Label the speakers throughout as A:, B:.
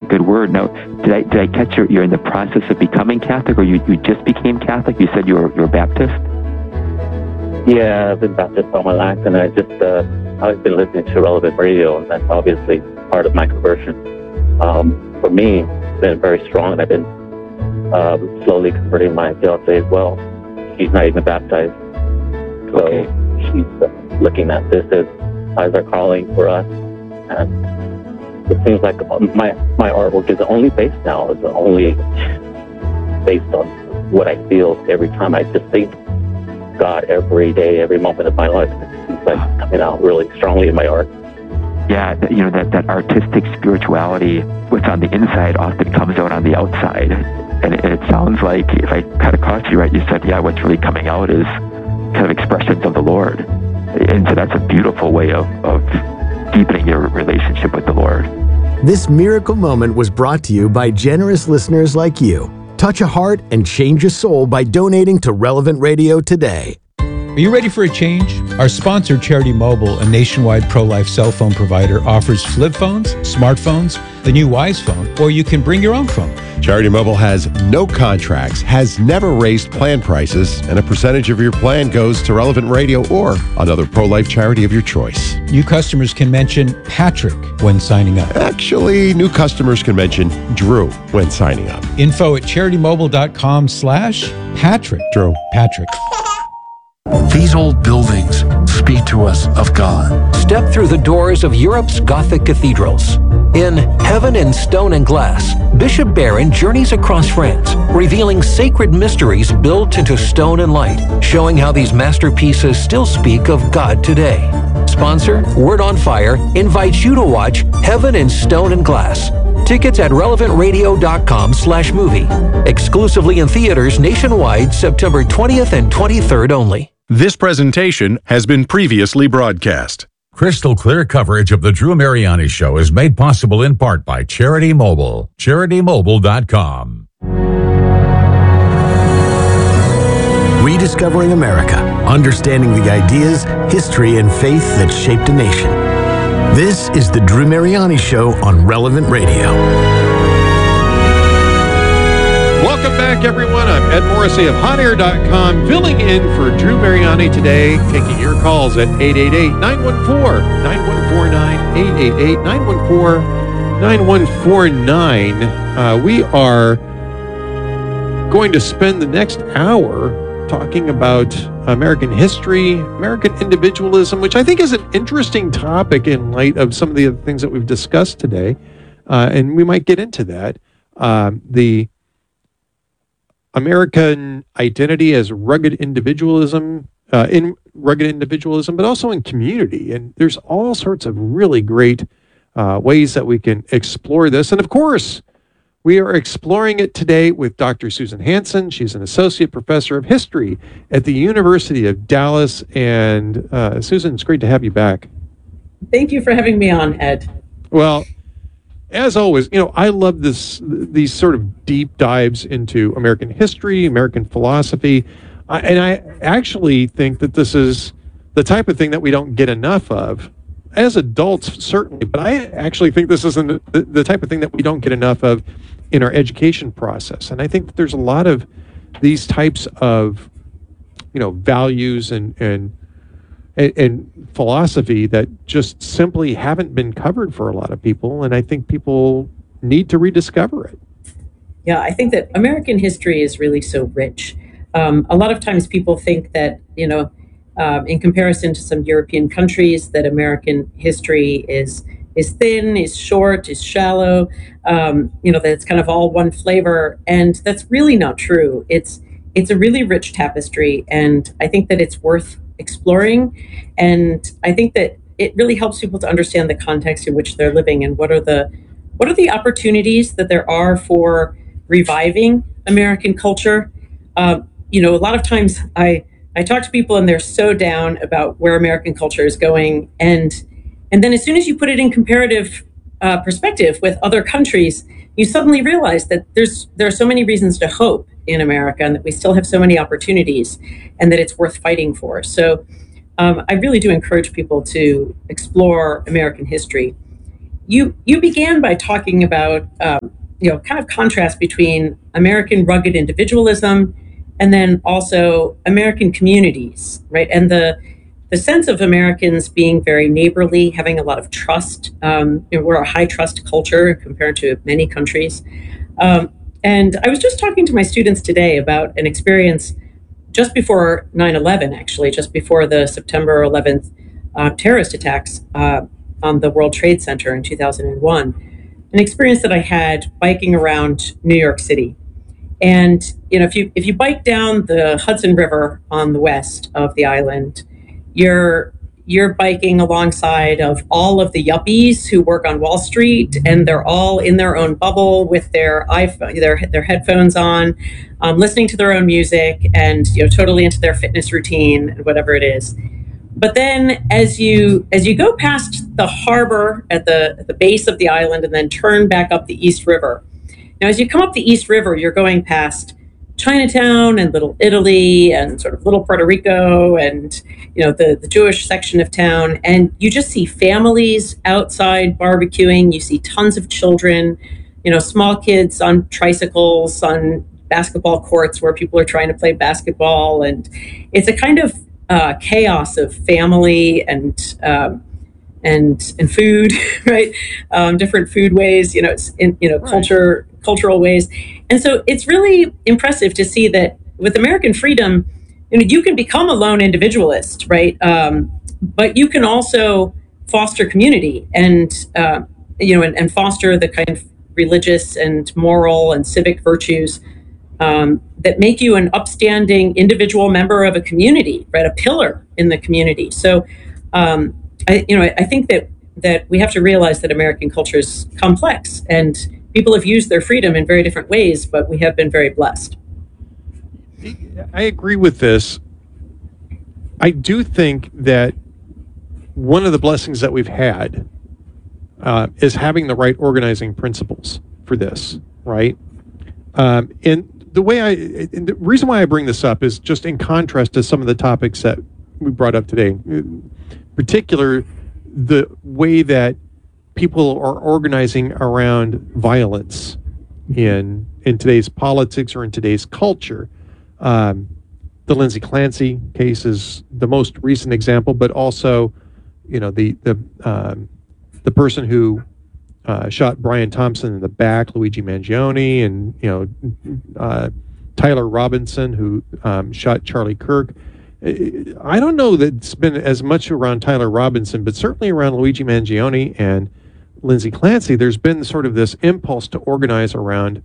A: good word. Now, did I catch you're in the process of becoming Catholic, or you just became Catholic? You said you're Baptist?
B: Yeah, I've been Baptist all my life, and I've been listening to Relevant Radio, and that's obviously part of my conversion. For me, it's been very strong, and I've been slowly converting my fiance as well. She's not even baptized, so she's looking at this as our calling for us, and it seems like my artwork is only based now. It's only based on what I feel every time I just think God every day, every moment of my life. It seems like it's coming out really strongly in my art.
A: Yeah, that artistic spirituality, what's on the inside often comes out on the outside. And it sounds like, if I kind of caught you right, you said, what's really coming out is kind of expressions of the Lord. And so that's a beautiful way of deepening your relationship with the Lord.
C: This miracle moment was brought to you by generous listeners like you. Touch a heart and change a soul by donating to Relevant Radio today.
D: Are you ready for a change? Our sponsor, Charity Mobile, a nationwide pro-life cell phone provider, offers flip phones, smartphones, the new Wise phone, or you can bring your own phone.
E: Charity Mobile has no contracts, has never raised plan prices, and a percentage of your plan goes to Relevant Radio or another pro-life charity of your choice.
D: New customers can mention Patrick when signing up.
E: Actually, new customers can mention Drew when signing up.
D: Info at CharityMobile.com/Patrick.
E: Drew.
D: Patrick.
F: These old buildings speak to us of God.
G: Step through the doors of Europe's Gothic cathedrals. In Heaven in Stone and Glass, Bishop Barron journeys across France, revealing sacred mysteries built into stone and light, showing how these masterpieces still speak of God today. Sponsor, Word on Fire, invites you to watch Heaven in Stone and Glass. Tickets at relevantradio.com/movie. Exclusively in theaters nationwide, September 20th and 23rd only.
H: This presentation has been previously broadcast.
I: Crystal clear coverage of the Drew Mariani Show is made possible in part by Charity Mobile. CharityMobile.com.
C: Rediscovering America, understanding the ideas, history, and faith that shaped a nation. This is the Drew Mariani Show on Relevant Radio.
J: Welcome back, everyone. I'm Ed Morrissey of HotAir.com, filling in for Drew Mariani today, taking your calls at 888-914-9149, 888-914-9149. We are going to spend the next hour talking about American history, American individualism, which I think is an interesting topic in light of some of the other things that we've discussed today, and we might get into that. The American identity as rugged individualism, but also in community. And there's all sorts of really great ways that we can explore this. And of course, we are exploring it today with Dr. Susan Hansen. She's an associate professor of history at the University of Dallas. And Susan, it's great to have you back.
K: Thank you for having me on, Ed.
J: Well, as always, I love these sort of deep dives into American history, American philosophy, and I actually think that this is the type of thing that we don't get enough of, as adults certainly, but I actually think this is the type of thing that we don't get enough of in our education process. And I think that there's a lot of these types of, values and philosophy that just simply haven't been covered for a lot of people, and I think people need to rediscover it.
K: Yeah, I think that American history is really so rich. A lot of times people think that, in comparison to some European countries, that American history is thin, is short, is shallow, that it's kind of all one flavor, and that's really not true. It's a really rich tapestry, and I think that it's worth exploring, and I think that it really helps people to understand the context in which they're living and what are the opportunities that there are for reviving American culture. A lot of times I talk to people and they're so down about where American culture is going, and then as soon as you put it in comparative perspective with other countries, you suddenly realize that there are so many reasons to hope in America, and that we still have so many opportunities, and that it's worth fighting for. So I really do encourage people to explore American history. you began by talking about kind of contrast between American rugged individualism and then also American communities, right? And the sense of Americans being very neighborly, having a lot of trust. We're a high trust culture compared to many countries. And I was just talking to my students today about an experience just before 9/11, actually, just before the September 11th terrorist attacks on the World Trade Center in 2001, an experience that I had biking around New York City. And if you bike down the Hudson River on the west of the island, you're biking alongside of all of the yuppies who work on Wall Street, and they're all in their own bubble with their iPhone, their headphones on, listening to their own music, and totally into their fitness routine and whatever it is. But then as you go past the harbor at the base of the island and then turn back up the East River. Now, as you come up the East River, you're going past Chinatown and Little Italy and sort of Little Puerto Rico and the Jewish section of town, and you just see families outside barbecuing. You see tons of children, small kids on tricycles, on basketball courts where people are trying to play basketball, and it's a kind of chaos of family and food, right? Different food ways, right. Cultural ways. And so it's really impressive to see that with American freedom, you can become a lone individualist, right? But you can also foster community and foster the kind of religious and moral and civic virtues that make you an upstanding individual member of a community, right? A pillar in the community. So, I think that we have to realize that American culture is complex, and people have used their freedom in very different ways, but we have been very blessed.
J: I agree with this. I do think that one of the blessings that we've had is having the right organizing principles for this, right? And the reason why I bring this up is just in contrast to some of the topics that we brought up today, in particular, the way that people are organizing around violence in today's politics or in today's culture. The Lindsay Clancy case is the most recent example, but also, the person who shot Brian Thompson in the back, Luigi Mangione, and Tyler Robinson, who shot Charlie Kirk. I don't know that it's been as much around Tyler Robinson, but certainly around Luigi Mangione and Lindsay Clancy, there's been sort of this impulse to organize around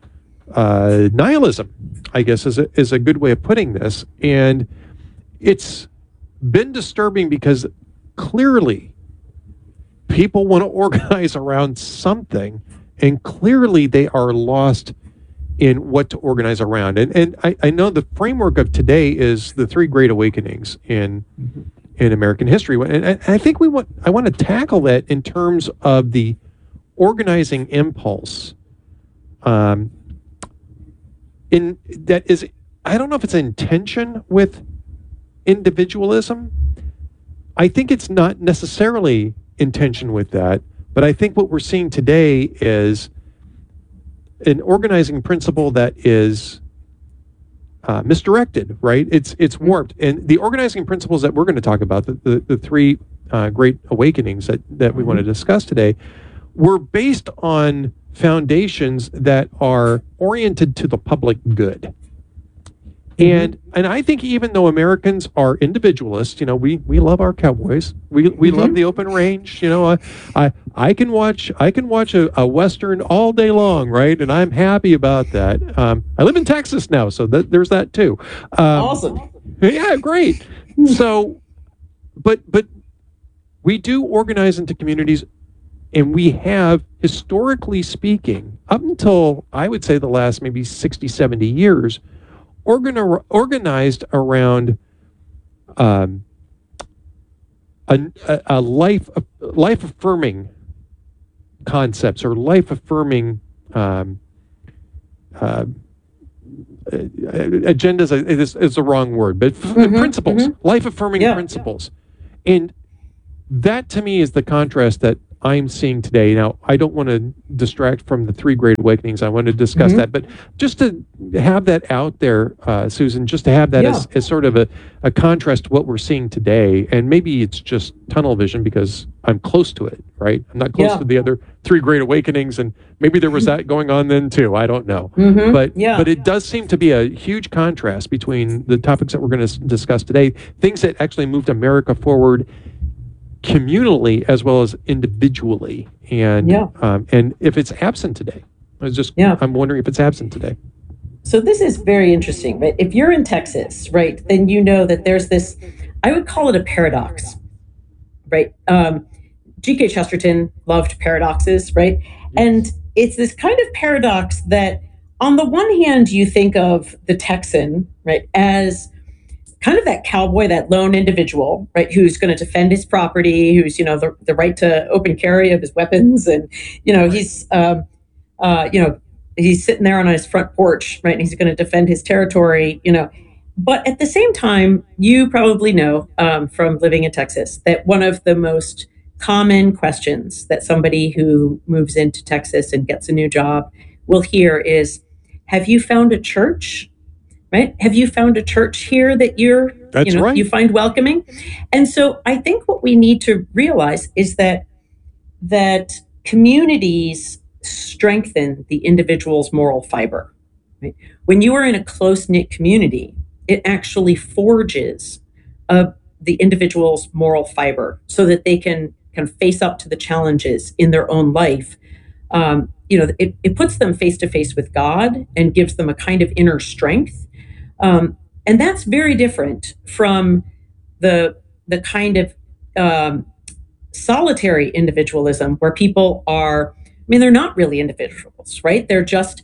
J: nihilism, I guess is a good way of putting this. And it's been disturbing because clearly people want to organize around something, and clearly they are lost in what to organize around. And I know the framework of today is the three great awakenings in American history. And I think I want to tackle that in terms of the organizing impulse. I don't know if it's in tension with individualism. I think it's not necessarily in tension with that, but I think what we're seeing today is an organizing principle that is misdirected, right? It's warped. And the organizing principles that we're going to talk about, the three great awakenings that we want to discuss today, were based on foundations that are oriented to the public good. And I think even though Americans are individualists, we love our cowboys. We love the open range. I can watch a Western all day long, right? And I'm happy about that. I live in Texas now, so there's that too.
K: Awesome.
J: Yeah, great. So, but we do organize into communities, and we have, historically speaking, up until I would say the last maybe 60, 70 years, organized around a life affirming concepts or life affirming agendas is the wrong word, but principles, life affirming principles. And that to me is the contrast that I'm seeing today. Now, I don't want to distract from the three great awakenings. I want to discuss that, but just to have that out there, Susan, just to have that as sort of a contrast to what we're seeing today. And maybe it's just tunnel vision because I'm close to it, right? I'm not close to the other three great awakenings, and maybe there was that going on then too. I don't know. But it does seem to be a huge contrast between the topics that we're going to discuss today, things that actually moved America forward communally as well as individually, and if it's absent today, I'm wondering if it's absent today.
K: So this is very interesting, right? If you're in Texas, right, then you know that there's this, I would call it a paradox, right? G.K. Chesterton loved paradoxes, right? And it's this kind of paradox that on the one hand, you think of the Texan, right, as kind of that cowboy, that lone individual, right, who's going to defend his property, who's, the right to open carry of his weapons. And, he's sitting there on his front porch, right, and he's going to defend his territory, But at the same time, you probably know from living in Texas that one of the most common questions that somebody who moves into Texas and gets a new job will hear is, have you found a church? Right? Have you found a church here that you find welcoming? And so I think what we need to realize is that communities strengthen the individual's moral fiber. Right? When you are in a close-knit community, it actually forges the individual's moral fiber so that they can face up to the challenges in their own life. It puts them face to face with God and gives them a kind of inner strength. And that's very different from the kind of solitary individualism where people are, they're not really individuals, right? They're just,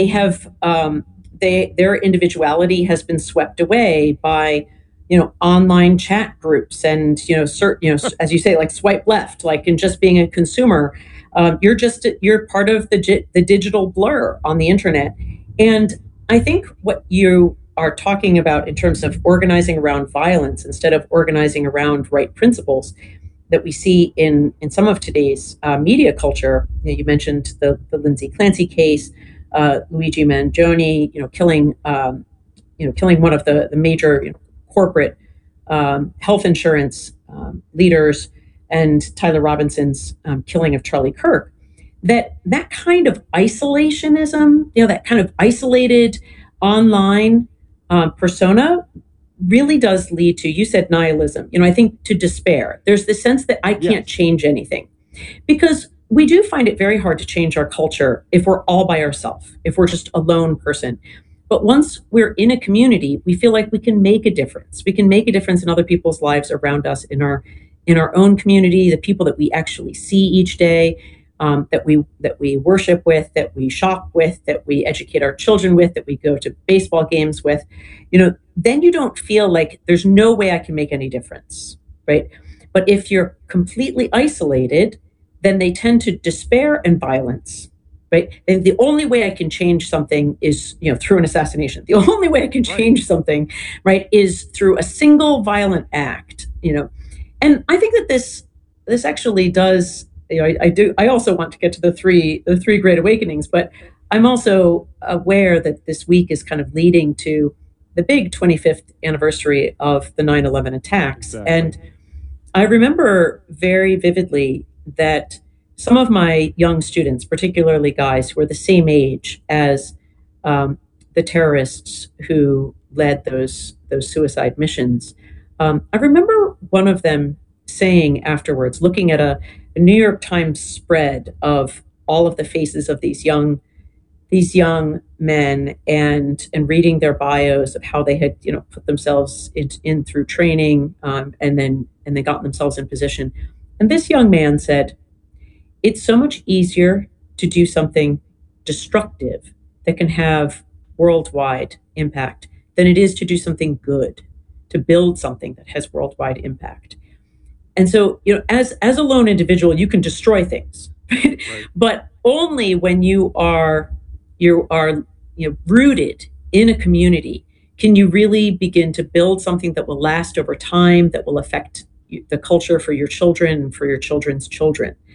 K: their individuality has been swept away by, online chat groups and, as you say, like swipe left, like in just being a consumer. You're part of the digital blur on the internet. And I think what you are talking about in terms of organizing around violence instead of organizing around right principles that we see in some of today's media culture. You mentioned the Lindsay Clancy case, Luigi Mangione, killing one of the major corporate health insurance leaders, and Tyler Robinson's killing of Charlie Kirk. That kind of isolationism, that kind of isolated online persona really does lead to, you said nihilism, I think to despair. There's the sense that I can't change anything, because we do find it very hard to change our culture if we're all by ourselves, if we're just a lone person. But once we're in a community, we feel like we can make a difference. We can make a difference in other people's lives around us, in our own community, the people that we actually see each day, that we worship with, that we shop with, that we educate our children with, that we go to baseball games with, then you don't feel like there's no way I can make any difference, right? But if you're completely isolated, then they tend to despair and violence, right? And the only way I can change something is, through an assassination. The only way I can change something, right, is through a single violent act, And I think that this actually does. I also want to get to the three great awakenings, but I'm also aware that this week is kind of leading to the big 25th anniversary of the 9/11 attacks. Exactly. And I remember very vividly that some of my young students, particularly guys who were the same age as the terrorists who led those suicide missions, I remember one of them saying afterwards, looking at a New York Times spread of all of the faces of these young men and reading their bios of how they had put themselves in through training and then gotten themselves in position. And this young man said, "It's so much easier to do something destructive that can have worldwide impact than it is to do something good, to build something that has worldwide impact." And so, as a lone individual, you can destroy things, right? But only when you are rooted in a community can you really begin to build something that will last over time, that will affect the culture for your children and for your children's children.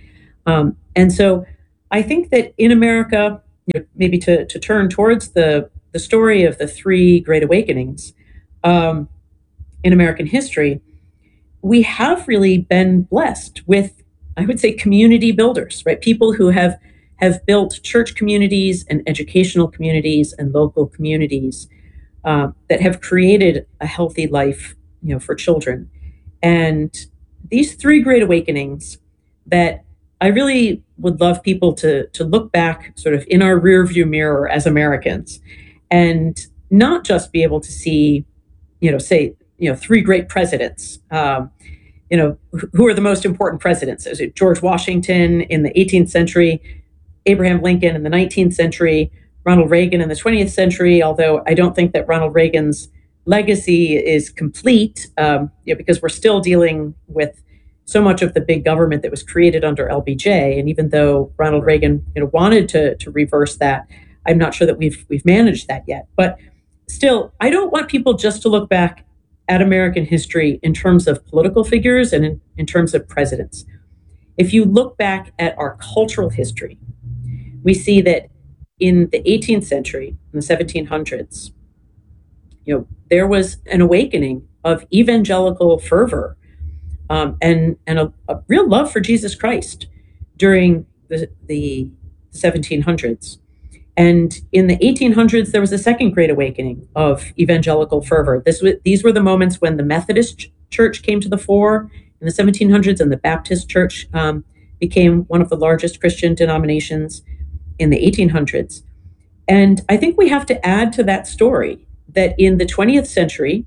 K: And so I think that in America, maybe to turn towards the story of the three great awakenings in American history, we have really been blessed with, I would say, community builders, right? People who have built church communities and educational communities and local communities that have created a healthy life, for children. And these three great awakenings that I really would love people to look back sort of in our rearview mirror as Americans and not just be able to see, say, three great presidents, who are the most important presidents? Is it George Washington in the 18th century, Abraham Lincoln in the 19th century, Ronald Reagan in the 20th century, although I don't think that Ronald Reagan's legacy is complete, because we're still dealing with so much of the big government that was created under LBJ. And even though Ronald Reagan, wanted to reverse that, I'm not sure that we've managed that yet. But still, I don't want people just to look back at American history in terms of political figures and in terms of presidents. If you look back at our cultural history, we see that in the 18th century, in the 1700s, there was an awakening of evangelical fervor and a real love for Jesus Christ during the 1700s. And in the 1800s, there was a second great awakening of evangelical fervor. These were the moments when the Methodist Church came to the fore in the 1700s, and the Baptist Church became one of the largest Christian denominations in the 1800s. And I think we have to add to that story that in the 20th century,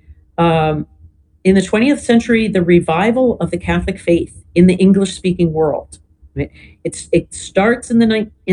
K: the revival of the Catholic faith in the English-speaking world. Right? It starts in the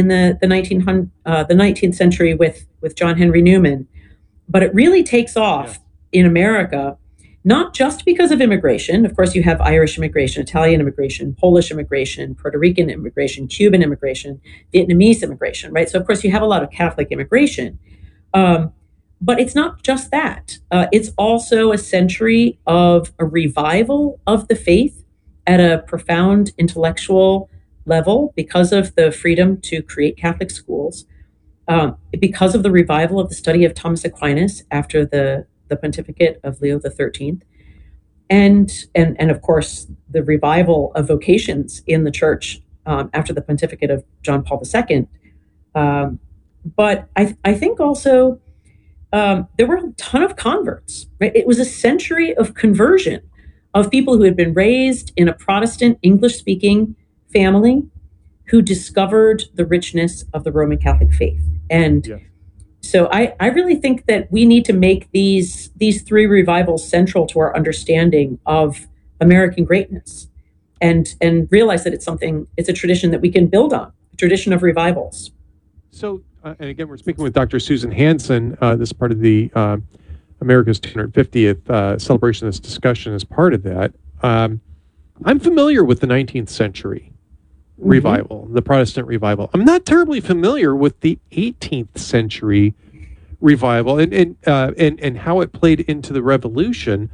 K: 19th century with John Henry Newman, but it really takes off in America, not just because of immigration. Of course, you have Irish immigration, Italian immigration, Polish immigration, Puerto Rican immigration, Cuban immigration, Vietnamese immigration, right? So of course you have a lot of Catholic immigration, but it's not just that. It's also a century of a revival of the faith at a profound intellectual level because of the freedom to create Catholic schools, because of the revival of the study of Thomas Aquinas after the pontificate of Leo XIII, and of course the revival of vocations in the church after the pontificate of John Paul II. But I think also there were a ton of converts. Right? It was a century of conversion of people who had been raised in a Protestant English-speaking family who discovered the richness of the Roman Catholic faith. And so I really think that we need to make these three revivals central to our understanding of American greatness and realize that it's a tradition that we can build on, a tradition of revivals.
J: So, and again, we're speaking with Dr. Susan Hansen. This is part of the America's 250th celebration. This discussion is part of that. I'm familiar with the 19th century revival, the Protestant revival. I'm not terribly familiar with the 18th century revival and how it played into the Revolution.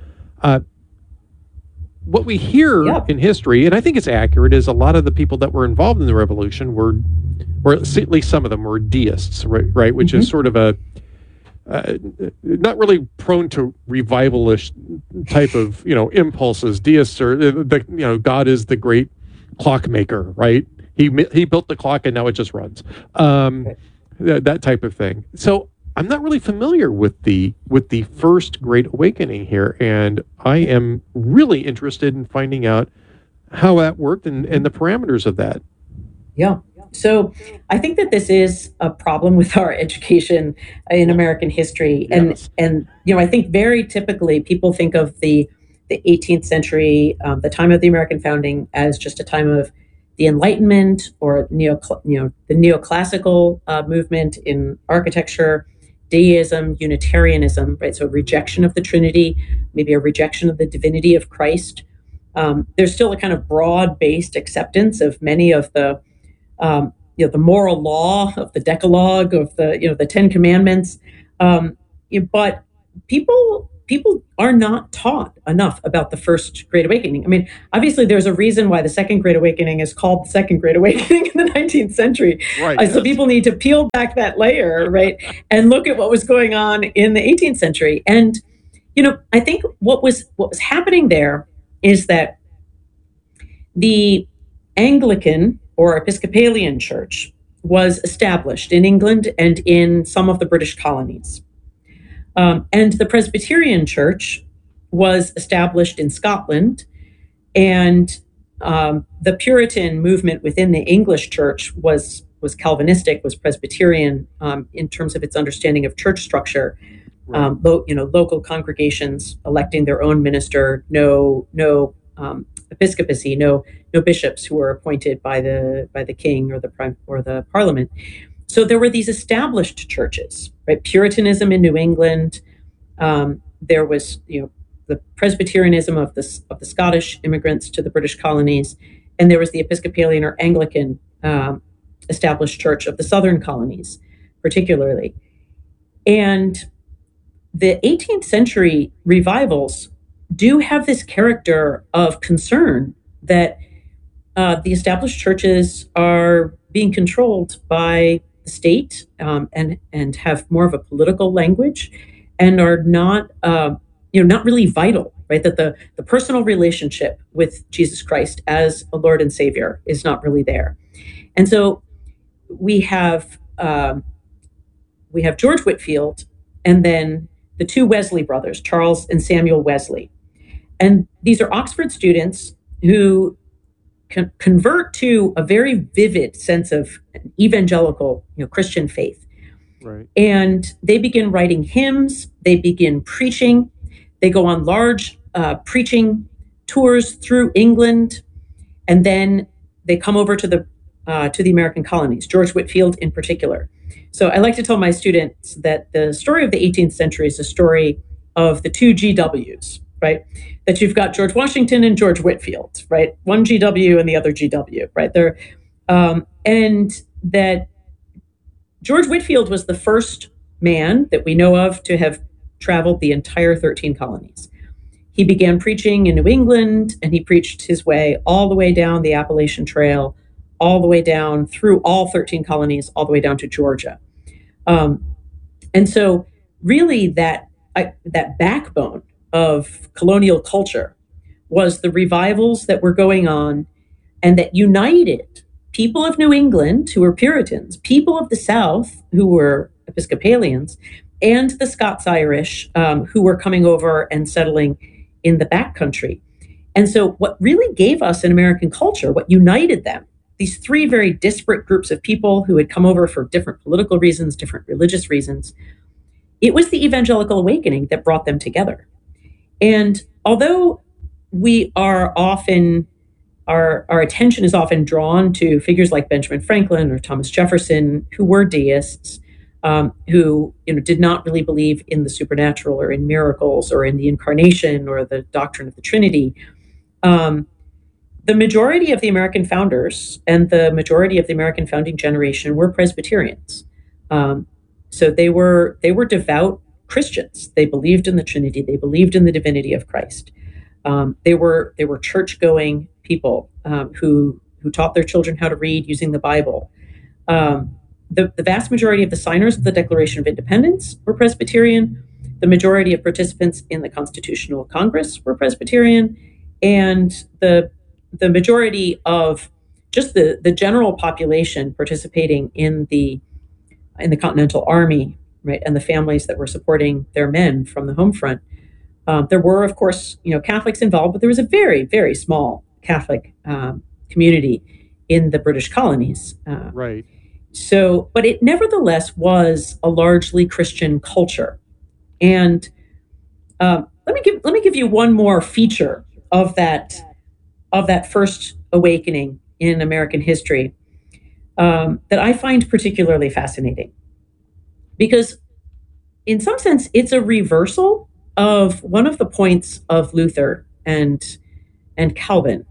J: What we hear in history, and I think it's accurate, is a lot of the people that were involved in the Revolution were at least some of them were deists, right? Which is sort of a not really prone to revivalist type of impulses. Deists are God is the great clockmaker, right? He built the clock and now it just runs. That type of thing. So I'm not really familiar with the first Great Awakening here, and I am really interested in finding out how that worked and the parameters of that.
K: Yeah. So I think that this is a problem with our education in American history. And I think very typically people think of the 18th century, the time of the American founding, as just a time of the Enlightenment or the neoclassical movement in architecture, deism, Unitarianism, right? So rejection of the Trinity, maybe a rejection of the divinity of Christ. There's still a kind of broad-based acceptance of many of the moral law of the Decalogue, of the 10 Commandments, but people people are not taught enough about the First Great Awakening. I mean, obviously, there's a reason why the Second Great Awakening is called the Second Great Awakening in the 19th century.
J: Right.
K: So people need to peel back that layer, right, and look at what was going on in the 18th century. And, I think what was happening there is that the Anglican or Episcopalian Church was established in England and in some of the British colonies. And the Presbyterian Church was established in Scotland, and the Puritan movement within the English Church was Calvinistic, was Presbyterian in terms of its understanding of church structure. Local congregations electing their own minister, no episcopacy, no bishops who were appointed by the king or the parliament. So there were these established churches, right? Puritanism in New England. There was, the Presbyterianism of the Scottish immigrants to the British colonies, and there was the Episcopalian or Anglican established church of the southern colonies, particularly. And the 18th century revivals do have this character of concern that the established churches are being controlled by the state and have more of a political language and are not really vital, right? That the personal relationship with Jesus Christ as a Lord and Savior is not really there. And so we have George Whitefield and then the two Wesley brothers, Charles and Samuel Wesley. And these are Oxford students who convert to a very vivid sense of evangelical, Christian faith.
J: Right.
K: And they begin writing hymns, they begin preaching, they go on large preaching tours through England, and then they come over to the American colonies, George Whitefield in particular. So I like to tell my students that the story of the 18th century is a story of the two GWs, right? That you've got George Washington and George Whitefield, right? One GW and the other GW, right? And that George Whitefield was the first man that we know of to have traveled the entire 13 colonies. He began preaching in New England, and he preached his way all the way down the Appalachian Trail, all the way down through all 13 colonies, all the way down to Georgia. And so really that backbone of colonial culture was the revivals that were going on and that united people of New England who were Puritans, people of the South who were Episcopalians, and the Scots-Irish who were coming over and settling in the backcountry. And so what really gave us an American culture, what united them, these three very disparate groups of people who had come over for different political reasons, different religious reasons, it was the evangelical awakening that brought them together. And although we are often, our attention is often drawn to figures like Benjamin Franklin or Thomas Jefferson, who were deists, who did not really believe in the supernatural or in miracles or in the incarnation or the doctrine of the Trinity, the majority of the American founders and the majority of the American founding generation were Presbyterians. So they were devout Christians. They believed in the Trinity. They believed in the divinity of Christ. They were church-going people who taught their children how to read using the Bible. The vast majority of the signers of the Declaration of Independence were Presbyterian. The majority of participants in the Constitutional Congress were Presbyterian, and the majority of just the general population participating in the Continental Army, right, and the families that were supporting their men from the home front. There were, of course, Catholics involved, but there was a very, very small Catholic community in the British colonies.
J: Right.
K: So, but it nevertheless was a largely Christian culture. And let me give you one more feature of that first awakening in American history that I find particularly fascinating, because in some sense it's a reversal of one of the points of Luther and Calvin.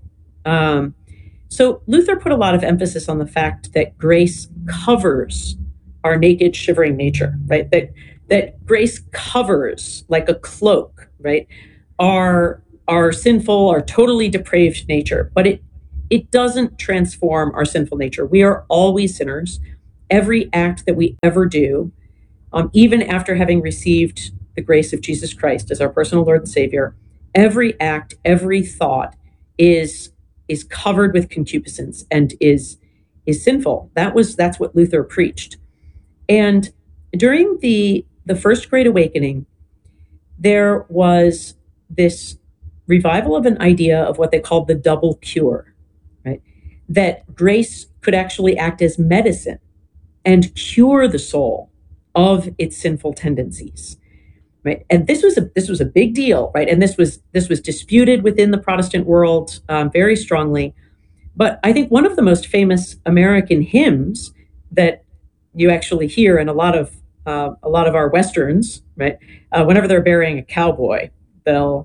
K: So Luther put a lot of emphasis on the fact that grace covers our naked, shivering nature, right? that grace covers like a cloak, right? Our sinful, our totally depraved nature, but it doesn't transform our sinful nature. We are always sinners. Every act that we ever do, even after having received the grace of Jesus Christ as our personal Lord and Savior, every act, every thought is covered with concupiscence and is sinful. That's what Luther preached. And during the First Great Awakening, there was this revival of an idea of what they called the double cure, right? That grace could actually act as medicine and cure the soul of its sinful tendencies, right? And this was a big deal, right? And this was disputed within the Protestant world very strongly. But I think one of the most famous American hymns that you actually hear in a lot of our westerns, right? Whenever they're burying a cowboy, they'll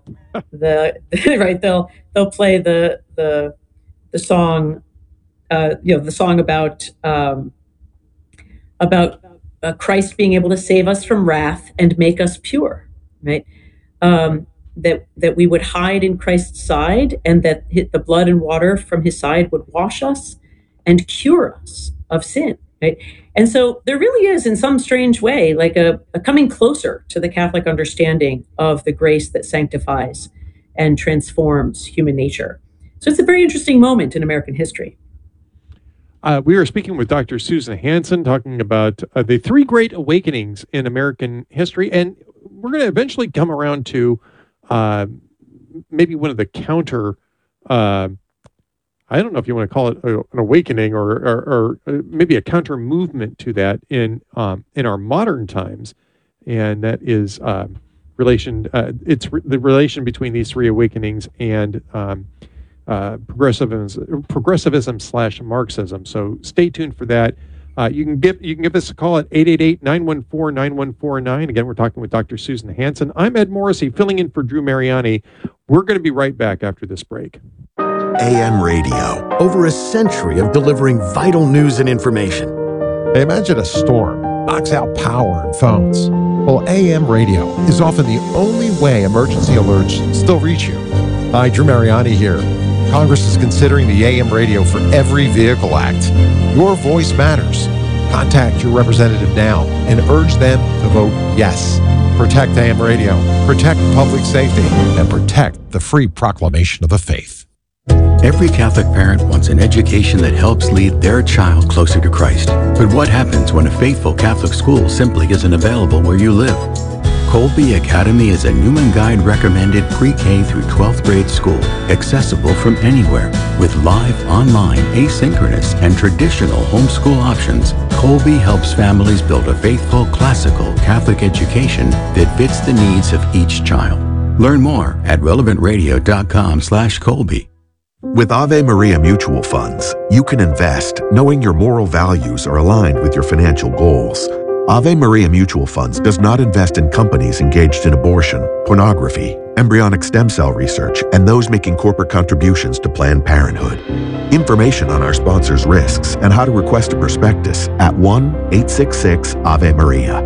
K: play the song, the song about Christ being able to save us from wrath and make us pure, right? That we would hide in Christ's side, and that the blood and water from his side would wash us and cure us of sin, right? And so there really is, in some strange way, like a coming closer to the Catholic understanding of the grace that sanctifies and transforms human nature. So it's a very interesting moment in American history.
J: We are speaking with Dr. Susan Hansen, talking about the three great awakenings in American history. And we're going to eventually come around to maybe one of the counter, I don't know if you want to call it an awakening or maybe a counter movement to that in our modern times. And that is the relation between these three awakenings and progressivism / Marxism. So stay tuned for that. You can give us a call at 888-914-9149. Again, we're talking with Dr. Susan Hansen. I'm Ed Morrissey, filling in for Drew Mariani. We're going to be right back after this break.
C: AM radio, over a century of delivering vital news and information.
E: Imagine a storm knocks out power and phones. Well, AM radio is often the only way emergency alerts still reach you. Hi, Drew Mariani here. Congress is considering the AM radio for Every Vehicle Act. Your voice matters. Contact your representative now and urge them to vote yes. Protect AM radio, protect public safety, and protect the free proclamation of the faith.
L: Every Catholic parent wants an education that helps lead their child closer to Christ. But what happens when a faithful Catholic school simply isn't available where you live? Colby Academy is a Newman Guide recommended pre-K through 12th grade school, accessible from anywhere. With live, online, asynchronous, and traditional homeschool options, Colby helps families build a faithful, classical Catholic education that fits the needs of each child. Learn more at relevantradio.com/Colby.
M: With Ave Maria Mutual Funds, you can invest knowing your moral values are aligned with your financial goals. Ave Maria Mutual Funds does not invest in companies engaged in abortion, pornography, embryonic stem cell research, and those making corporate contributions to Planned Parenthood. Information on our sponsors' risks and how to request a prospectus at 1-866-AVE-MARIA.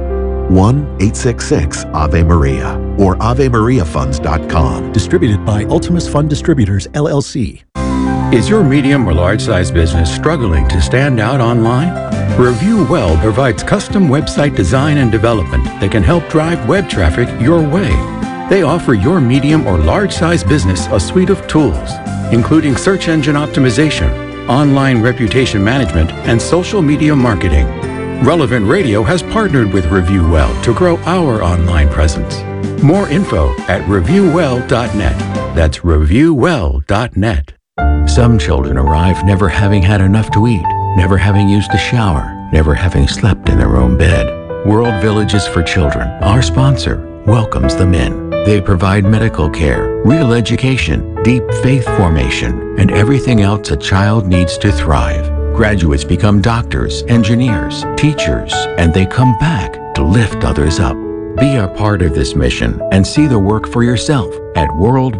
M: 1-866-AVE-MARIA or AveMariaFunds.com.
C: Distributed by Ultimus Fund Distributors, LLC.
L: Is your medium or large-size business struggling to stand out online? Review Well provides custom website design and development that can help drive web traffic your way. They offer your medium or large-size business a suite of tools, including search engine optimization, online reputation management, and social media marketing. Relevant Radio has partnered with Review Well to grow our online presence. More info at reviewwell.net. That's reviewwell.net. Some children arrive never having had enough to eat, never having used a shower, never having slept in their own bed. World Villages for Children, our sponsor, welcomes them in. They provide medical care, real education, deep faith formation, and everything else a child needs to thrive. Graduates become doctors, engineers, teachers, and they come back to lift others up. Be a part of this mission and see the work for yourself at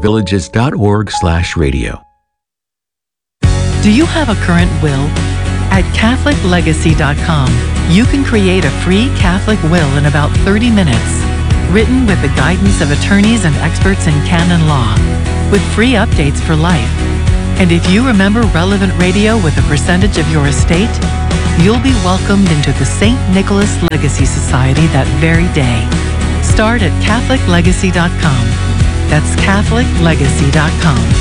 L: worldvillages.org/radio.
N: Do you have a current will? At CatholicLegacy.com, you can create a free Catholic will in about 30 minutes, written with the guidance of attorneys and experts in canon law, with free updates for life. And if you remember relevant radio with a percentage of your estate, you'll be welcomed into the St. Nicholas Legacy Society that very day. Start at CatholicLegacy.com. That's CatholicLegacy.com.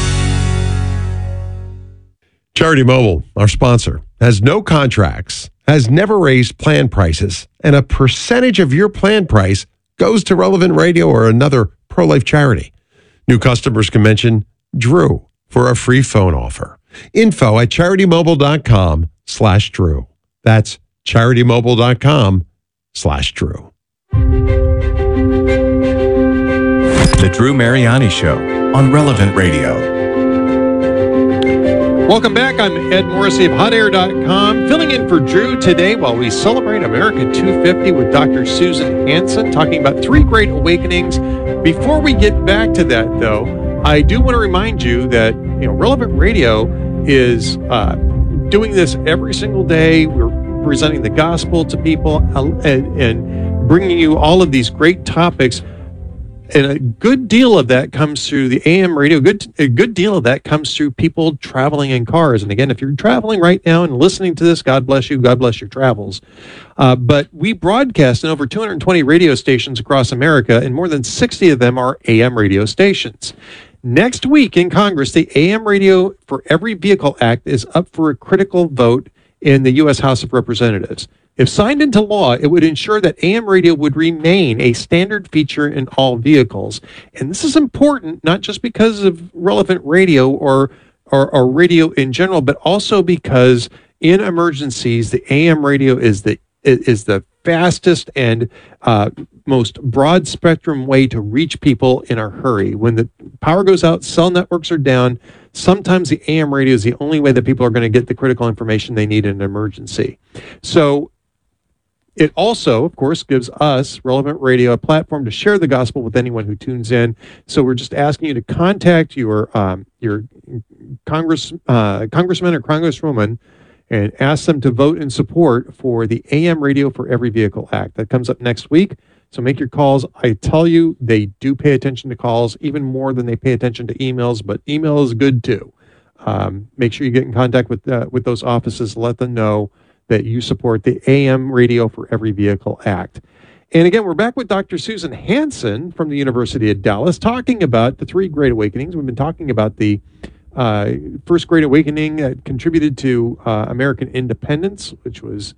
E: Charity Mobile, our sponsor, has no contracts, has never raised plan prices, and a percentage of your plan price goes to Relevant Radio or another pro-life charity. New customers can mention Drew for a free phone offer. Info at CharityMobile.com/Drew. That's CharityMobile.com/Drew.
O: The Drew Mariani Show on Relevant Radio.
J: Welcome back. I'm Ed Morrissey of HotAir.com, filling in for Drew today while we celebrate America 250 with Dr. Susan Hansen, talking about 3 great awakenings. Before we get back to that, though, I do want to remind you that Relevant Radio is doing this every single day. We're presenting the gospel to people and bringing you all of these great topics. And a good deal of that comes through the AM radio. A good deal of that comes through people traveling in cars. And again, if you're traveling right now and listening to this, God bless you. God bless your travels. But we broadcast in over 220 radio stations across America, and more than 60 of them are AM radio stations. Next week in Congress, the AM Radio for Every Vehicle Act is up for a critical vote in the U.S. House of Representatives. If signed into law, it would ensure that AM radio would remain a standard feature in all vehicles. And this is important, not just because of Relevant Radio or radio in general, but also because in emergencies, the AM radio is the fastest and most broad spectrum way to reach people in a hurry. When the power goes out, cell networks are down, sometimes the AM radio is the only way that people are going to get the critical information they need in an emergency. So it also, of course, gives us, Relevant Radio, a platform to share the gospel with anyone who tunes in. So we're just asking you to contact your congressman or congresswoman and ask them to vote in support for the AM Radio for Every Vehicle Act. That comes up next week. So make your calls. I tell you, they do pay attention to calls even more than they pay attention to emails, but email is good too. Make sure you get in contact with those offices. Let them know that you support the AM Radio for Every Vehicle Act. And again, we're back with Dr. Susan Hansen from the University of Dallas, talking about the 3 Great Awakenings. We've been talking about the first Great Awakening that contributed to American independence, which was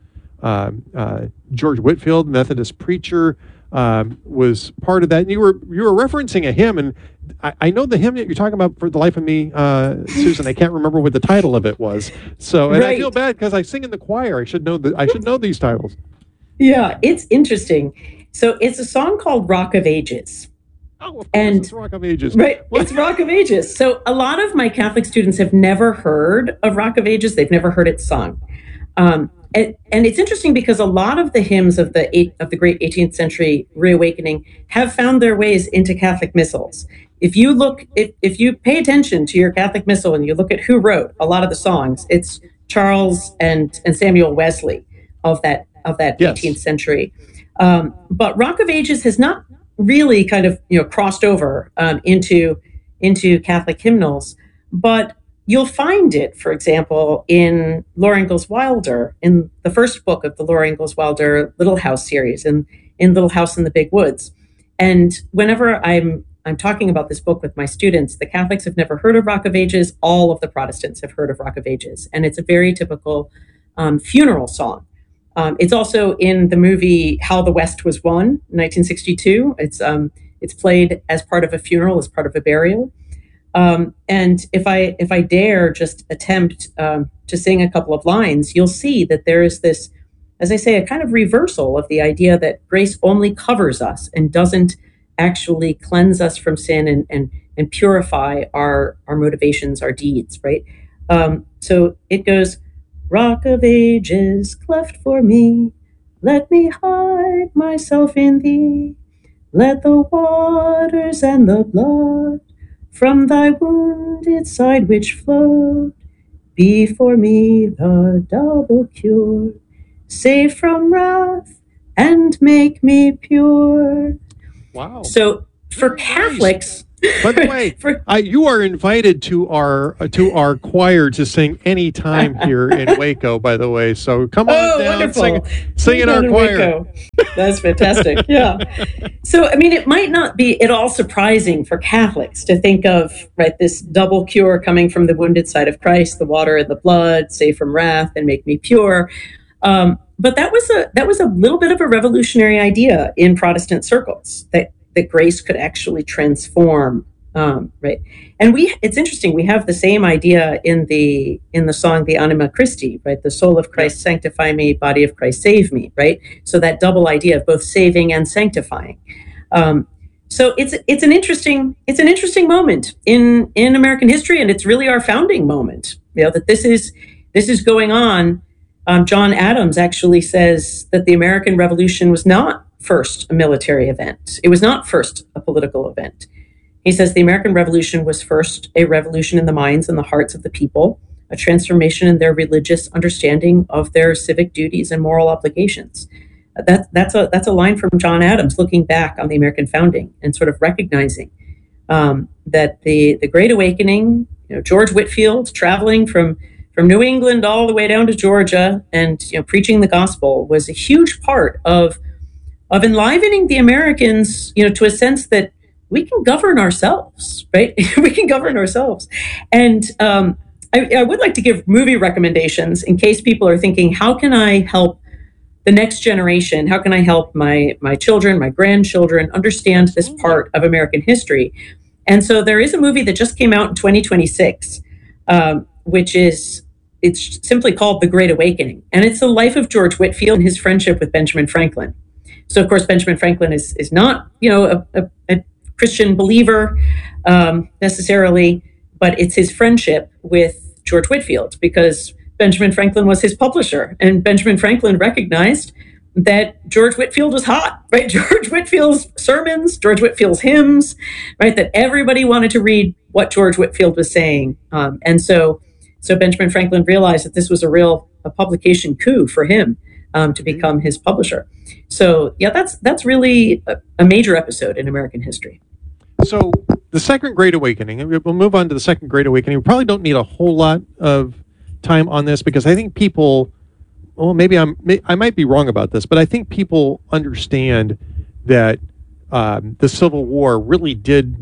J: George Whitefield, Methodist preacher, was part of that. And you were referencing a hymn, and I know the hymn that you're talking about, For the Life of Me, Susan. I can't remember what the title of it was. So, and right. I feel bad because I sing in the choir. I should know these titles.
K: Yeah, it's interesting. So it's a song called Rock of Ages.
J: Oh, of course, it's Rock of Ages.
K: Right, it's Rock of Ages. So a lot of my Catholic students have never heard of Rock of Ages. They've never heard it sung. And it's interesting because a lot of the hymns of the great 18th century reawakening have found their ways into Catholic missals. If you pay attention to your Catholic missal and you look at who wrote a lot of the songs, it's Charles and Samuel Wesley of that yes. 18th century. But Rock of Ages has not really kind of crossed over into Catholic hymnals, but you'll find it, for example, in Laura Ingalls Wilder, in the first book of the Laura Ingalls Wilder Little House series, in Little House in the Big Woods. And whenever I'm talking about this book with my students, the Catholics have never heard of Rock of Ages. All of the Protestants have heard of Rock of Ages, and it's a very typical funeral song. It's also in the movie How the West Was Won, 1962. It's played as part of a funeral, as part of a burial. And if I dare just attempt to sing a couple of lines, you'll see that there is this, as I say, a kind of reversal of the idea that grace only covers us and doesn't actually cleanse us from sin and purify our motivations, our deeds, right? So it goes, Rock of Ages, cleft for me, let me hide myself in thee. Let the waters and the blood from thy wounded side which flowed be for me the double cure, save from wrath and make me pure.
J: Wow.
K: So for Catholics,
J: by the way, you are invited to our choir to sing any time here in Waco. By the way, so come on down, sing in our choir.
K: Waco. That's fantastic. Yeah. So I mean, it might not be at all surprising for Catholics to think of this double cure coming from the wounded side of Christ, the water and the blood, save from wrath and make me pure. But that was a little bit of a revolutionary idea in Protestant circles, that grace could actually transform, right? And it's interesting. We have the same idea in the song "The Anima Christi," right? The soul of Christ sanctify me, body of Christ save me, right? So that double idea of both saving and sanctifying. So it's an interesting moment in American history, and it's really our founding moment. That this is going on. John Adams actually says that the American Revolution was not first a military event. It was not first a political event. He says the American Revolution was first a revolution in the minds and the hearts of the people, a transformation in their religious understanding of their civic duties and moral obligations. That's a line from John Adams looking back on the American founding and sort of recognizing that the Great Awakening, George Whitefield traveling from New England all the way down to Georgia and preaching the gospel was a huge part of enlivening the Americans, to a sense that we can govern ourselves, right? We can govern ourselves. And I would like to give movie recommendations in case people are thinking, how can I help the next generation? How can I help my children, my grandchildren understand this part of American history? And so there is a movie that just came out in 2026, it's simply called The Great Awakening. And it's the life of George Whitefield and his friendship with Benjamin Franklin. So, of course, Benjamin Franklin is not, a Christian believer necessarily, but it's his friendship with George Whitefield, because Benjamin Franklin was his publisher, and Benjamin Franklin recognized that George Whitefield was hot, right? George Whitefield's sermons, George Whitefield's hymns, right? That everybody wanted to read what George Whitefield was saying, and so Benjamin Franklin realized that this was a publication coup for him. To become his publisher. So yeah, that's really a major episode in American history.
J: So the Second Great Awakening, we'll move on to the Second Great Awakening. We probably don't need a whole lot of time on this, because I think people, maybe I might be wrong about this, but I think people understand that the Civil War really did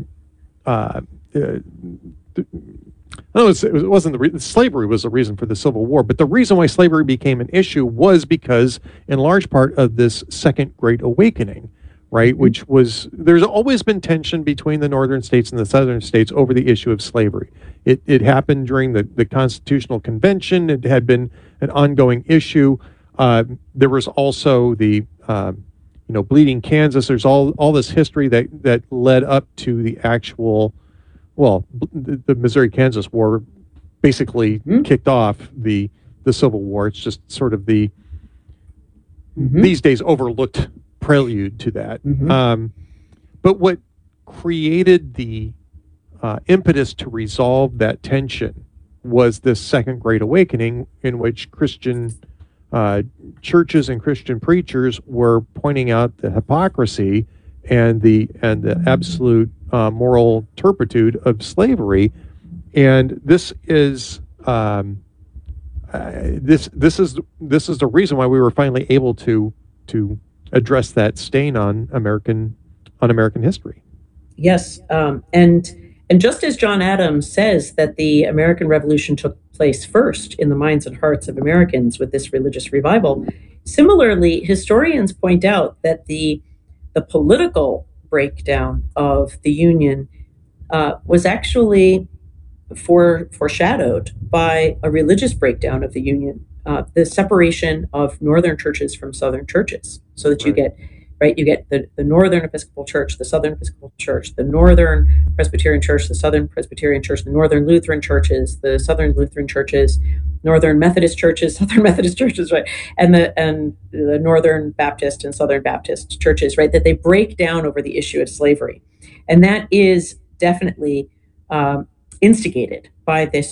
J: it wasn't slavery was the reason for the Civil War, but the reason why slavery became an issue was because, in large part, of this Second Great Awakening, right? Mm-hmm. Which was, there's always been tension between the northern states and the southern states over the issue of slavery. It happened during the Constitutional Convention. It had been an ongoing issue. There was also the Bleeding Kansas. There's all this history that led up to the actual. Well, the Missouri-Kansas War basically kicked off the Civil War. It's just sort of the these days overlooked prelude to that. But what created the impetus to resolve that tension was this Second Great Awakening, in which Christian churches and Christian preachers were pointing out the hypocrisy and the absolute moral turpitude of slavery, and this is this is the reason why we were finally able to address that stain on American history.
K: Yes, and just as John Adams says that the American Revolution took place first in the minds and hearts of Americans with this religious revival, similarly, historians point out that the political breakdown of the Union was actually foreshadowed by a religious breakdown of the Union, the separation of northern churches from southern churches, so that you get the Northern Episcopal Church, the Southern Episcopal Church, the Northern Presbyterian Church, the Southern Presbyterian Church, the Northern Lutheran churches, the Southern Lutheran churches, Northern Methodist churches, Southern Methodist churches, right, and the Northern Baptist and Southern Baptist churches, right, that they break down over the issue of slavery, and that is definitely instigated by this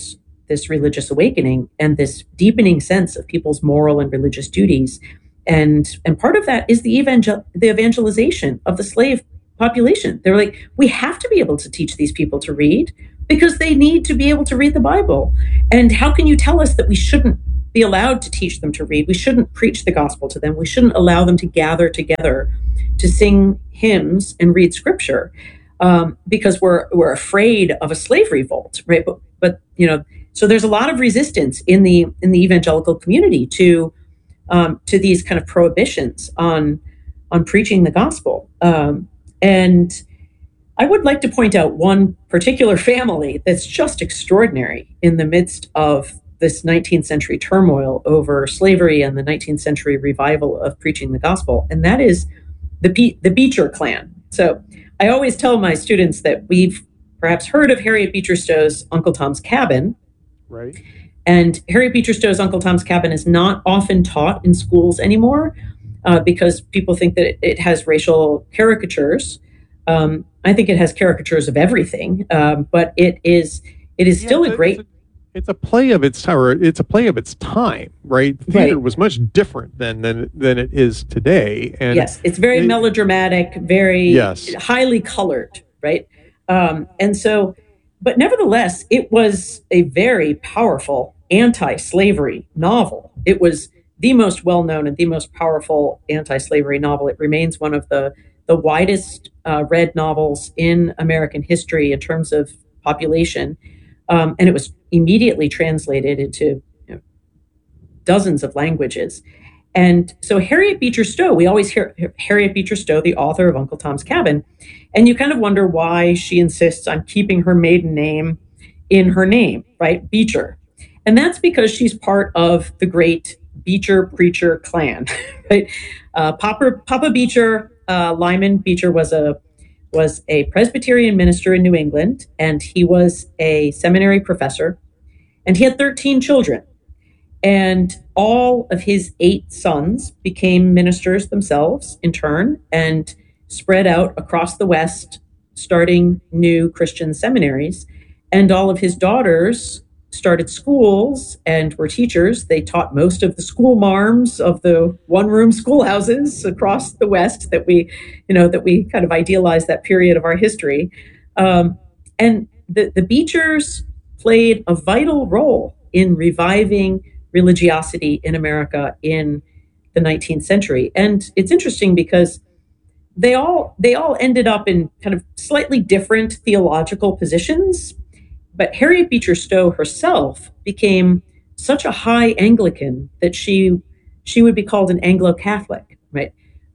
K: this religious awakening and this deepening sense of people's moral and religious duties. And part of that is the evangelization of the slave population. They're like, we have to be able to teach these people to read because they need to be able to read the Bible. And how can you tell us that we shouldn't be allowed to teach them to read? We shouldn't preach the gospel to them. We shouldn't allow them to gather together to sing hymns and read scripture because we're afraid of a slave revolt, right? But so there's a lot of resistance in the evangelical community to these kind of prohibitions on preaching the gospel. And I would like to point out one particular family that's just extraordinary in the midst of this 19th century turmoil over slavery and the 19th century revival of preaching the gospel, and that is the Beecher clan. So I always tell my students that we've perhaps heard of Harriet Beecher Stowe's Uncle Tom's Cabin.
J: Right.
K: And Harriet Beecher Stowe's Uncle Tom's Cabin is not often taught in schools anymore because people think that it has racial caricatures. I think it has caricatures of everything, but it is still a great.
J: It's a play of its time. It's a play of its time, right? Theater was much different than it is today. And
K: yes, it's very melodramatic, very highly colored, right? And so, but nevertheless, it was a very powerful anti-slavery novel. It was the most well-known and the most powerful anti-slavery novel. It remains one of the widest read novels in American history in terms of population. And it was immediately translated into dozens of languages. And so Harriet Beecher Stowe, we always hear Harriet Beecher Stowe, the author of Uncle Tom's Cabin, and you kind of wonder why she insists on keeping her maiden name in her name, right? Beecher. And that's because she's part of the great Beecher Preacher clan, right? Papa Beecher, Lyman Beecher was a Presbyterian minister in New England, and he was a seminary professor, and he had 13 children. And all of his 8 sons became ministers themselves in turn and spread out across the West, starting new Christian seminaries. And all of his daughters started schools and were teachers. They taught most of the school marms of the one-room schoolhouses across the West that we kind of idealize that period of our history. And the Beechers played a vital role in reviving religiosity in America in the 19th century. And it's interesting because they all ended up in kind of slightly different theological positions. But Harriet Beecher Stowe herself became such a high Anglican that she would be called an Anglo-Catholic, right?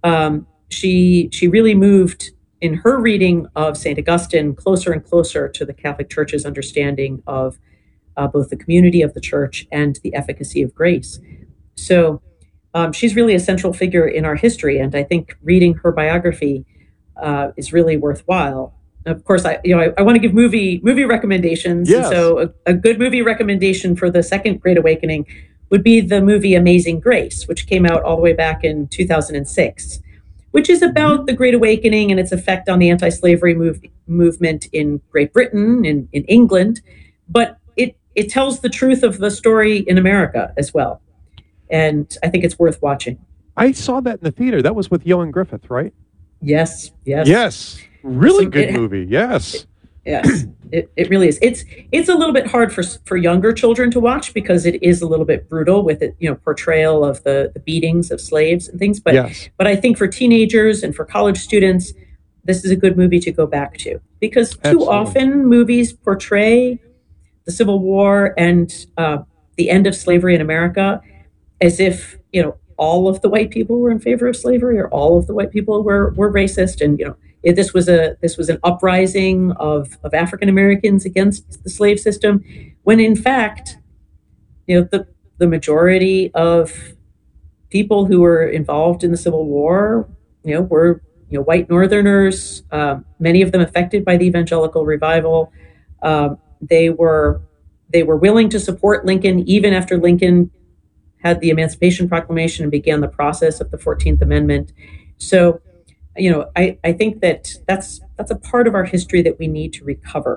K: She really moved in her reading of St. Augustine closer and closer to the Catholic Church's understanding of both the community of the church and the efficacy of grace. So she's really a central figure in our history, and I think reading her biography is really worthwhile. Of course, I want to give movie recommendations.
J: Yes.
K: And so a good movie recommendation for the Second Great Awakening would be the movie Amazing Grace, which came out all the way back in 2006, which is about the Great Awakening and its effect on the anti-slavery movement in Great Britain, in England. But it tells the truth of the story in America as well. And I think it's worth watching.
J: I saw that in the theater. That was with Ioan Gruffudd, right?
K: Yes.
J: Yes. Really good movie. Yes.
K: Yes, it really is. It's a little bit hard for younger children to watch because it is a little bit brutal with it, portrayal of the beatings of slaves and things. But but I think for teenagers and for college students, this is a good movie to go back to because too often movies portray the Civil War and the end of slavery in America as if all of the white people were in favor of slavery or all of the white people were racist, and this was an uprising of African Americans against the slave system, when in fact, the majority of people who were involved in the Civil War, were white Northerners. Many of them affected by the evangelical revival. They were willing to support Lincoln even after Lincoln had the Emancipation Proclamation and began the process of the 14th Amendment. So, I think that's a part of our history that we need to recover.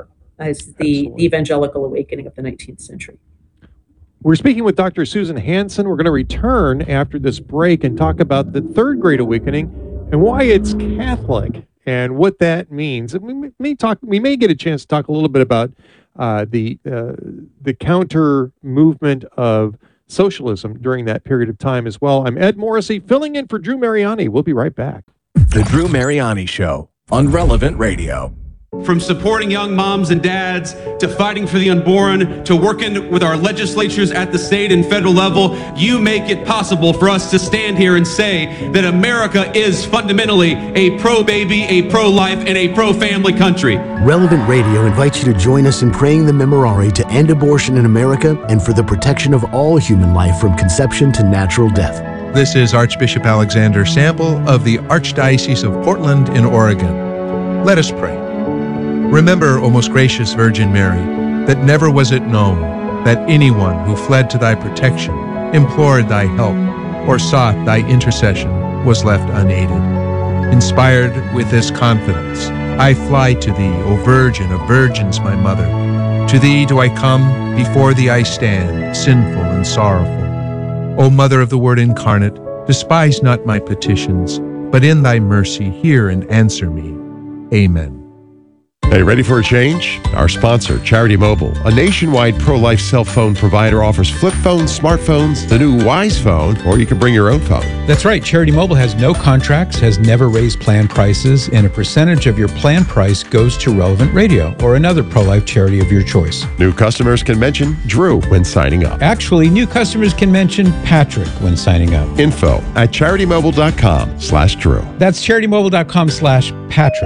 K: as the evangelical awakening of the 19th century.
J: We're speaking with Dr. Susan Hansen. We're going to return after this break and talk about the Third Great Awakening and why it's Catholic and what that means. And we may get a chance to talk a little bit about the counter movement of socialism during that period of time as well. I'm Ed Morrissey, filling in for Drew Mariani. We'll be right back.
O: The Drew Mariani Show on Relevant Radio.
P: From supporting young moms and dads, to fighting for the unborn, to working with our legislatures at the state and federal level, you make it possible for us to stand here and say that America is fundamentally a pro-baby, a pro-life, and a pro-family country.
C: Relevant Radio invites you to join us in praying the Memorare to end abortion in America and for the protection of all human life from conception to natural death.
Q: This is Archbishop Alexander Sample of the Archdiocese of Portland in Oregon. Let us pray. Remember, O most gracious Virgin Mary, that never was it known that anyone who fled to thy protection, implored thy help, or sought thy intercession was left unaided. Inspired with this confidence, I fly to thee, O Virgin of Virgins, my Mother. To thee do I come, before thee I stand, sinful and sorrowful. O Mother of the Word incarnate, despise not my petitions, but in thy mercy hear and answer me. Amen.
E: Hey, ready for a change? Our sponsor, Charity Mobile, a nationwide pro-life cell phone provider, offers flip phones, smartphones, the new Wise phone, or you can bring your own phone.
D: That's right. Charity Mobile has no contracts, has never raised plan prices, and a percentage of your plan price goes to Relevant Radio or another pro-life charity of your choice.
E: New customers can mention Drew when signing up.
D: Actually, new customers can mention Patrick when signing up.
E: Info at CharityMobile.com/Drew.
D: That's CharityMobile.com/Patrick.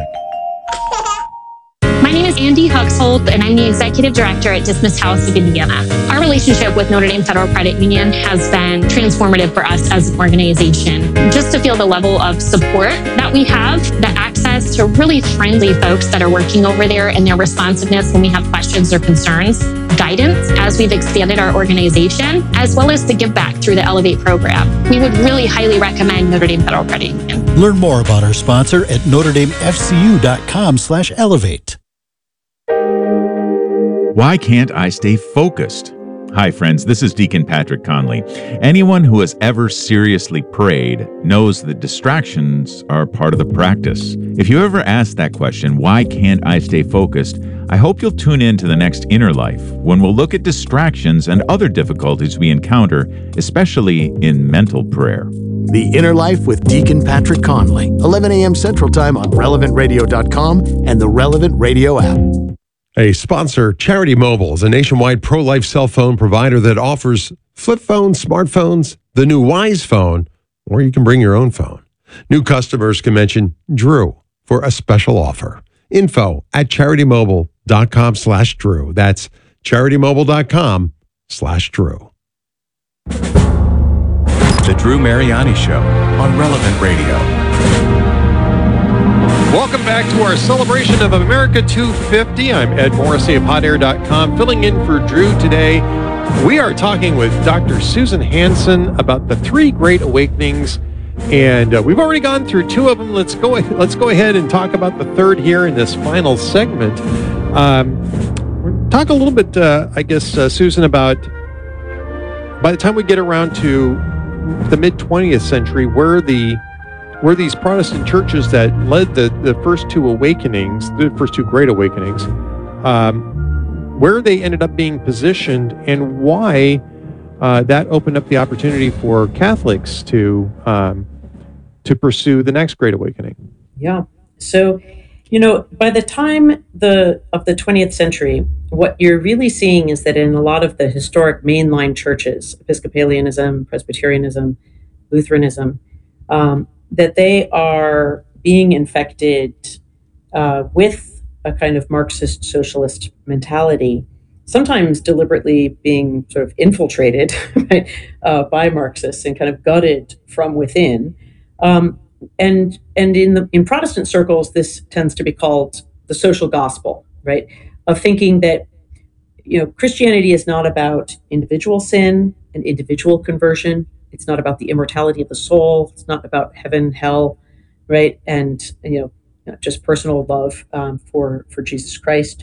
R: My name is Andy Huxhold, and I'm the Executive Director at Dismissed House of Indiana. Our relationship with Notre Dame Federal Credit Union has been transformative for us as an organization. Just to feel the level of support that we have, the access to really friendly folks that are working over there and their responsiveness when we have questions or concerns, guidance as we've expanded our organization, as well as the give back through the Elevate program. We would really highly recommend Notre Dame Federal Credit Union.
S: Learn more about our sponsor at NotreDameFCU.com/elevate.
T: Why can't I stay focused? Hi, friends. This is Deacon Patrick Conley. Anyone who has ever seriously prayed knows that distractions are part of the practice. If you ever ask that question, why can't I stay focused? I hope you'll tune in to the next Inner Life, when we'll look at distractions and other difficulties we encounter, especially in mental prayer.
C: The Inner Life with Deacon Patrick Conley, 11 a.m. Central Time on RelevantRadio.com and the Relevant Radio app.
E: A sponsor, Charity Mobile, is a nationwide pro-life cell phone provider that offers flip phones, smartphones, the new Wise phone, or you can bring your own phone. New customers can mention Drew for a special offer. Info at CharityMobile.com/Drew. That's CharityMobile.com/Drew.
O: The Drew Mariani Show on Relevant Radio.
J: Welcome back to our celebration of America 250. I'm Ed Morrissey of HotAir.com, filling in for Drew today. We are talking with Dr. Susan Hansen about the three great awakenings, and we've already gone through two of them. Let's go ahead and talk about the third here in this final segment. Talk a little bit, Susan, about by the time we get around to the mid-20th century, where these Protestant churches that led the first two awakenings, the first two great awakenings, where they ended up being positioned, and why that opened up the opportunity for Catholics to pursue the next great awakening.
K: Yeah. So, by the time of the 20th century, what you're really seeing is that in a lot of the historic mainline churches, Episcopalianism, Presbyterianism, Lutheranism, that they are being infected with a kind of Marxist socialist mentality, sometimes deliberately being sort of infiltrated by Marxists and kind of gutted from within. And in Protestant circles, this tends to be called the social gospel, right? Of thinking that, Christianity is not about individual sin and individual conversion. It's not about the immortality of the soul. It's not about heaven, hell, right? And, just personal love for Jesus Christ.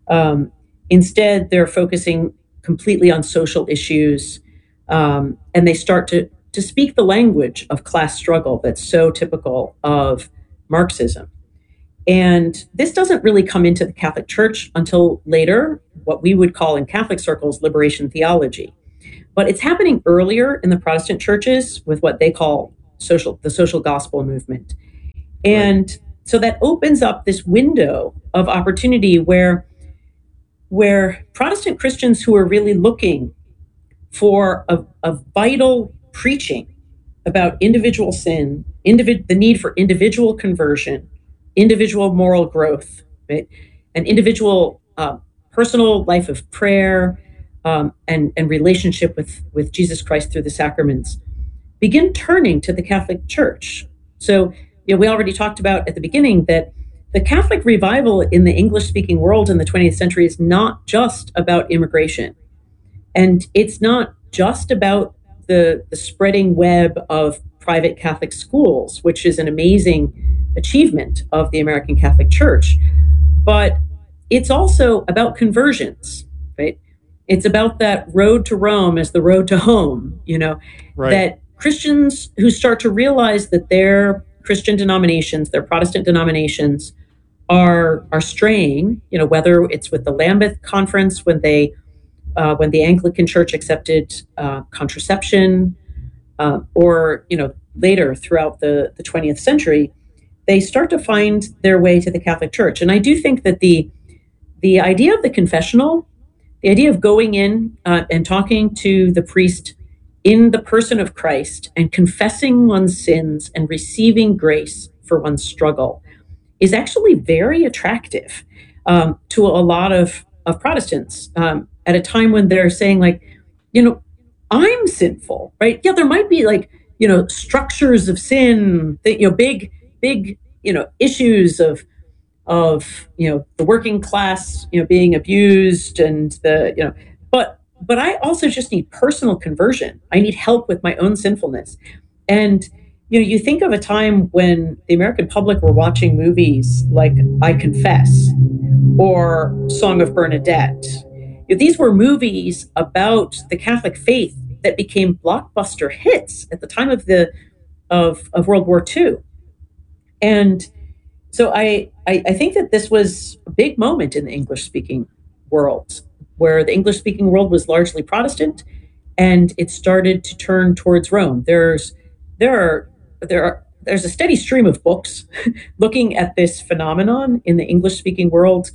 K: Instead, they're focusing completely on social issues, and they start to speak the language of class struggle that's so typical of Marxism. And this doesn't really come into the Catholic Church until later, what we would call in Catholic circles liberation theology. But it's happening earlier in the Protestant churches with what they call the social gospel movement. And so that opens up this window of opportunity where Protestant Christians who are really looking for a vital preaching about individual sin, the need for individual conversion, individual moral growth, right? An individual personal life of prayer and relationship with Jesus Christ through the sacraments, begin turning to the Catholic Church. So, we already talked about at the beginning that the Catholic revival in the English-speaking world in the 20th century is not just about immigration. And it's not just about the spreading web of private Catholic schools, which is an amazing achievement of the American Catholic Church. But it's also about conversions, right? It's about that road to Rome as the road to home, that Christians who start to realize that their Christian denominations, their Protestant denominations, are straying, whether it's with the Lambeth Conference when the Anglican Church accepted contraception, or later throughout the 20th century, they start to find their way to the Catholic Church. And I do think that the idea of the confessional, the idea of going in and talking to the priest in the person of Christ and confessing one's sins and receiving grace for one's struggle is actually very attractive to a lot of Protestants at a time when they're saying I'm sinful, right? Yeah, there might be structures of sin, big issues of the working class, being abused and but I also just need personal conversion. I need help with my own sinfulness. And, you think of a time when the American public were watching movies like I Confess or Song of Bernadette. These were movies about the Catholic faith that became blockbuster hits at the time of World War II. And so I think that this was a big moment in the English-speaking world, where the English-speaking world was largely Protestant, and it started to turn towards Rome. There's a steady stream of books looking at this phenomenon in the English-speaking world.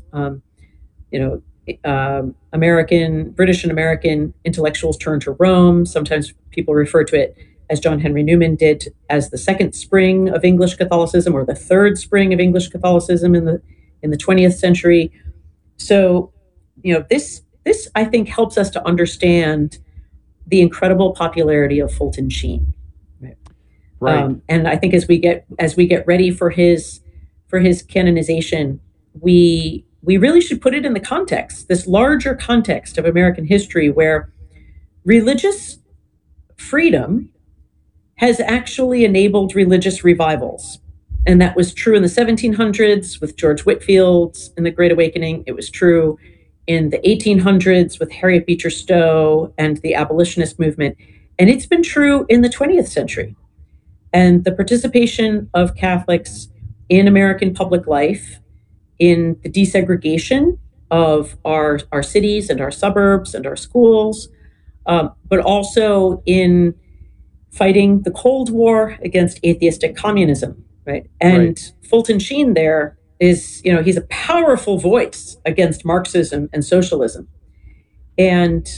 K: British and American intellectuals turn to Rome. Sometimes people refer to it, as John Henry Newman did, as the second spring of English Catholicism or the third spring of English Catholicism in the 20th century. So, this I think helps us to understand the incredible popularity of Fulton Sheen. Right. And I think as we get ready for his canonization, we really should put it in the context, this larger context of American history, where religious freedom has actually enabled religious revivals. And that was true in the 1700s with George Whitefield in the Great Awakening. It was true in the 1800s with Harriet Beecher Stowe and the abolitionist movement. And it's been true in the 20th century. And the participation of Catholics in American public life, in the desegregation of our cities and our suburbs and our schools, but also in fighting the Cold War against atheistic communism, right? And Fulton Sheen there is, he's a powerful voice against Marxism and socialism. And,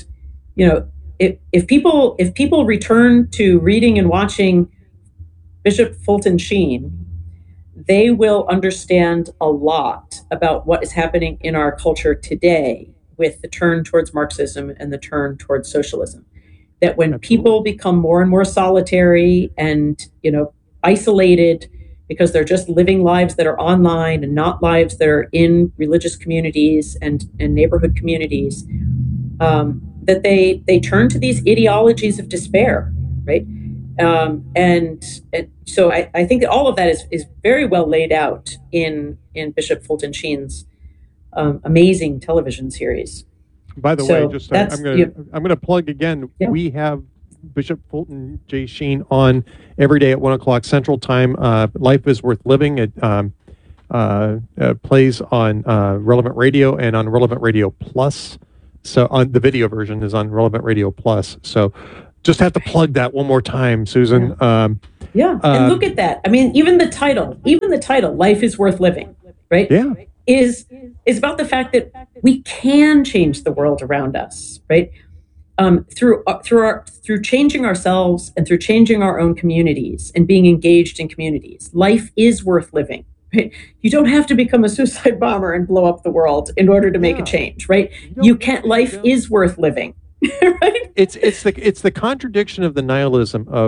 K: if people return to reading and watching Bishop Fulton Sheen, they will understand a lot about what is happening in our culture today with the turn towards Marxism and the turn towards socialism. That when people become more and more solitary and, isolated because they're just living lives that are online and not lives that are in religious communities and neighborhood communities, that they turn to these ideologies of despair, right? And so I think that all of that is very well laid out in Bishop Fulton Sheen's amazing television series.
J: By the
K: So
J: way, just
K: that's-
J: I'm gonna plug again.
K: Yeah.
J: We have Bishop Fulton J. Sheen on every day at 1:00 Central Time. Life is Worth Living. It plays on Relevant Radio and on Relevant Radio Plus. So on the video version is on Relevant Radio Plus. So just have to plug that one more time, Susan.
K: Yeah, and look at that. I mean, even the title, "Life is Worth Living," right?
J: Yeah,
K: is about the fact that we can change the world around us, right? Through changing ourselves and through changing our own communities and being engaged in communities. Life is worth living. Right? You don't have to become a suicide bomber and blow up the world in order to make a change, right? You can't. Life is worth living. Right?
J: It's the contradiction of the nihilism of